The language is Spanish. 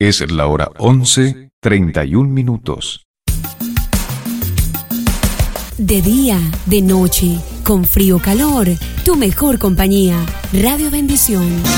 Es la hora 11:31. De día, de noche, con frío o calor, tu mejor compañía. Radio Bendición.